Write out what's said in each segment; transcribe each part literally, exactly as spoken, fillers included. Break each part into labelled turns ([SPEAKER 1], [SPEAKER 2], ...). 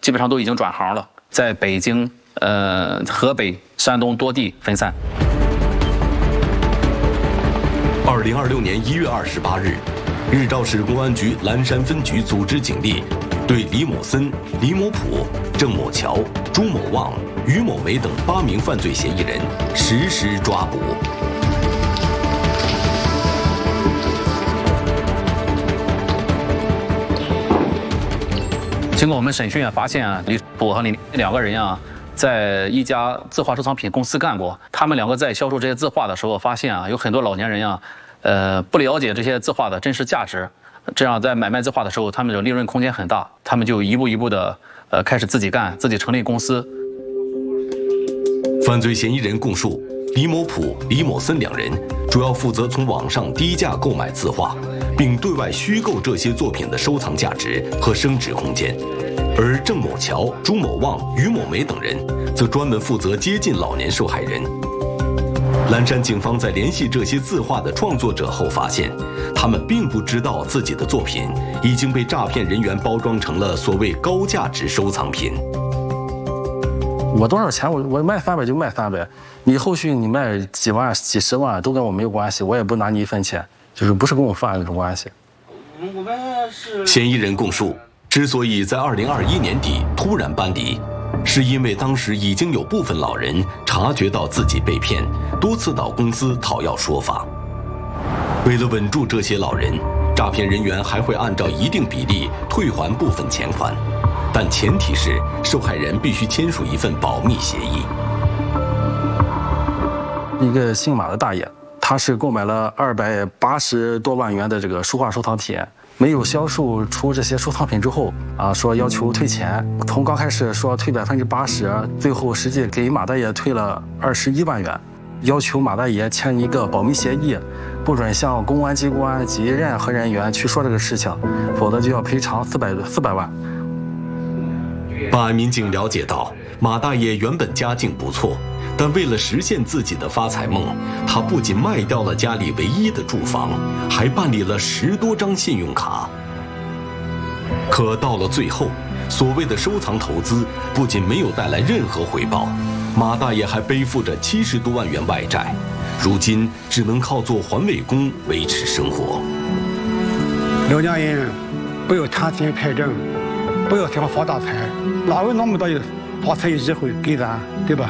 [SPEAKER 1] 基本上都已经转行了，在北京、呃河北、山东多地分散。
[SPEAKER 2] 二零二六年一月二十八日，日照市公安局蓝山分局组织警力，对李某森、李某普、郑某桥、朱某旺、于某梅等八名犯罪嫌疑人实施抓捕。
[SPEAKER 1] 经过我们审讯啊，发现啊，李普和李两个人啊，在一家字画收藏品公司干过。他们两个在销售这些字画的时候，发现啊，有很多老年人呀，呃，不了解这些字画的真实价值，这样在买卖字画的时候，他们的利润空间很大，他们就一步一步的，呃，开始自己干，自己成立公司。
[SPEAKER 2] 犯罪嫌疑人供述，李某普、李某森两人主要负责从网上低价购买字画，并对外虚构这些作品的收藏价值和升值空间。而郑某桥、朱某旺、于某梅等人则专门负责接近老年受害人。蓝山警方在联系这些字画的创作者后发现，他们并不知道自己的作品已经被诈骗人员包装成了所谓高价值收藏品。
[SPEAKER 3] 我多少钱，我我卖三百就卖三百，你后续你卖几万、几十万都跟我没有关系，我也不拿你一分钱，就是不是跟我贩的那种关系。
[SPEAKER 4] 我们是
[SPEAKER 2] 嫌疑人供述，之所以在二零二一年底突然搬离，是因为当时已经有部分老人察觉到自己被骗，多次到公司讨要说法。为了稳住这些老人，诈骗人员还会按照一定比例退还部分钱款，但前提是受害人必须签署一份保密协议。
[SPEAKER 3] 一个姓马的大爷，他是购买了二百八十多万元的这个书画收藏品，没有销售出这些收藏品之后啊，说要求退钱。从刚开始说退百分之八十，最后实际给马大爷退了二十一万元，要求马大爷签一个保密协议，不准向公安机关及任何人员去说这个事情，否则就要赔偿四百四百万。
[SPEAKER 2] 办案民警了解到，马大爷原本家境不错，但为了实现自己的发财梦，他不仅卖掉了家里唯一的住房，还办理了十多张信用卡。可到了最后，所谓的收藏投资不仅没有带来任何回报，马大爷还背负着七十多万元外债，如今只能靠做环卫工维持生活。
[SPEAKER 5] 老年人不要贪钱派证，不要想发大财，哪有那么大的发财机会给咱，对吧？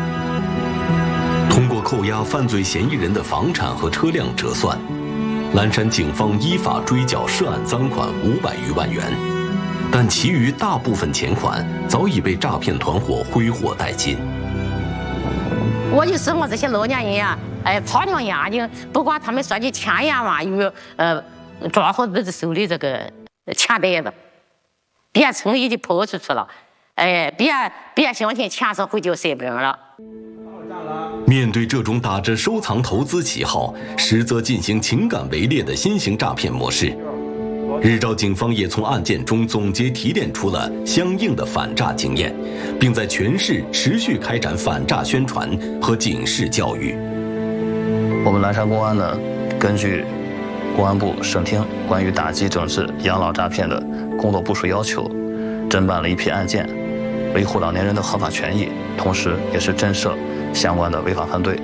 [SPEAKER 2] 通过扣押犯罪嫌疑人的房产和车辆折算，蓝山警方依法追缴涉案赃款五百余万元，但其余大部分钱款早已被诈骗团伙挥霍殆尽。
[SPEAKER 6] 我就生活这些老年人呀，哎，擦亮眼睛，不管他们说句千言万语，呃，抓好自己手里这个钱袋子，别轻易的抛出去了，哎，别别相信钱上会叫塞本了。
[SPEAKER 2] 面对这种打着收藏投资旗号，实则进行情感围猎的新型诈骗模式，日照警方也从案件中总结提炼出了相应的反诈经验，并在全市持续开展反诈宣传和警示教育。
[SPEAKER 3] 我们蓝山公安呢，根据公安部省厅关于打击整治养老诈骗的工作部署要求，侦办了一批案件，维护老年人的合法权益，同时也是震慑相关的违法犯罪。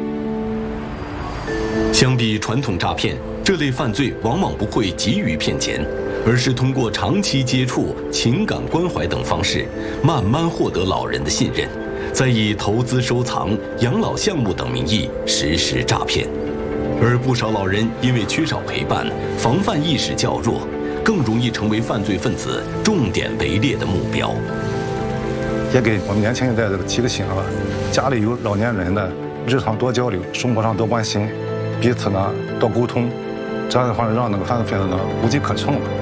[SPEAKER 2] 相比传统诈骗，这类犯罪往往不会急于骗钱，而是通过长期接触、情感关怀等方式，慢慢获得老人的信任，再以投资收藏、养老项目等名义实施诈骗。而不少老人因为缺少陪伴，防范意识较弱，更容易成为犯罪分子重点围猎的目标。
[SPEAKER 5] 也给我们年轻一代这个提个醒啊，家里有老年人的，日常多交流，生活上多关心，彼此呢多沟通，这样的话让那个犯罪分子呢无机可乘了。